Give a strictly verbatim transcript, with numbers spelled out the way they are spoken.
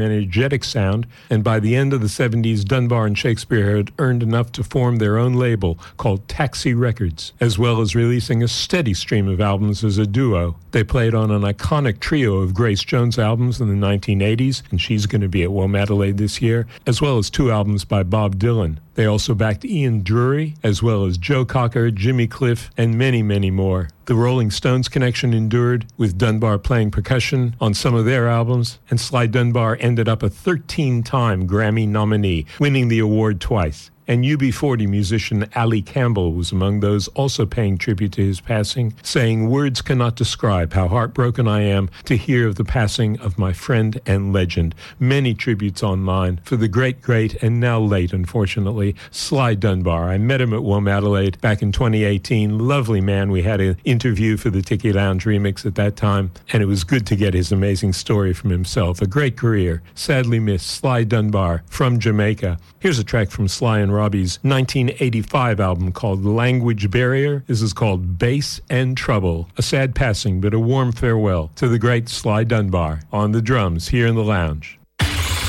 energetic sound, and by the end of the seventies, Dunbar and Shakespeare had earned enough to form their own label called Taxi Records, as well as releasing a steady stream of albums as a duo. They played on an iconic trio of Grace Jones albums in the nineteen eighties, and she's going to be at Womadelaide this year, as well as two albums by Bob Dylan. They also backed Ian Dury, as well as Joe Cocker, Jimmy Cliff, and many, many more. The Rolling Stones connection endured, with Dunbar playing percussion on some of their albums, and Sly Dunbar ended up a thirteen-time Grammy nominee, winning the award twice. And U B forty musician Ali Campbell was among those also paying tribute to his passing, saying, "Words cannot describe how heartbroken I am to hear of the passing of my friend and legend." Many tributes online for the great, great, and now late, unfortunately, Sly Dunbar. I met him at Womadelaide back in twenty eighteen. Lovely man. We had an interview for the Tiki Lounge remix at that time, and it was good to get his amazing story from himself. A great career. Sadly missed, Sly Dunbar from Jamaica. Here's a track from Sly and Robbie's nineteen eighty-five album called Language Barrier. This is called Bass and Trouble. A sad passing, but a warm farewell to the great Sly Dunbar on the drums here in the lounge.